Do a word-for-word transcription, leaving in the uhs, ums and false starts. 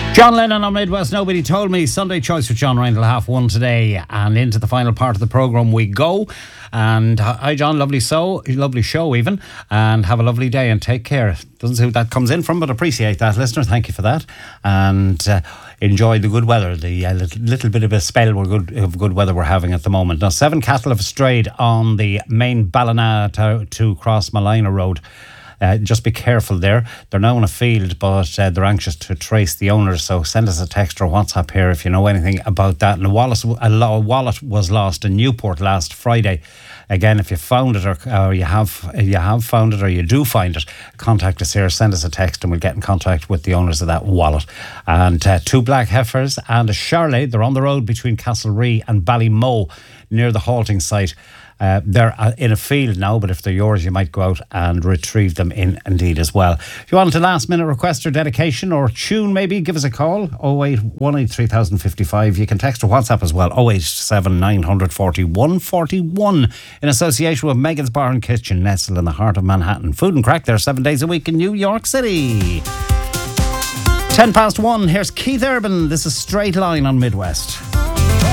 John Lennon on Midwest Nobody Told Me. Sunday choice with John Ryan till half one today, and into the final part of the programme we go. And hi John, lovely so, lovely show even, and have a lovely day and take care. Doesn't see who that comes in from, but appreciate that, listener. Thank you for that, and uh, enjoy the good weather. The uh, little, little bit of a spell we're good, of good weather we're having at the moment. Now, seven cattle have strayed on the main Ballina to, to Cross Malina Road. Uh, just be careful there. They're now in a field, but uh, they're anxious to trace the owners. So send us a text or WhatsApp here if you know anything about that. And a wallet, a wallet was lost in Newport last Friday. Again, if you found it or, or you have you have found it or you do find it, contact us here, send us a text and we'll get in contact with the owners of that wallet. And uh, two black heifers and a Charolais, they're on the road between Castlerea and Ballymoe near the halting site. Uh, they're in a field now, but if they're yours, you might go out and retrieve them in indeed as well. If you want a last minute request or dedication or tune, maybe give us a call, oh eight one eight three thousand fifty-five. You can text or WhatsApp as well, oh eight seven nine four one four one, in association with Megan's Bar and Kitchen, nestled in the heart of Manhattan. Food and crack there seven days a week in New York City. Ten past one, here's Keith Urban. This is Straight Line on Midwest.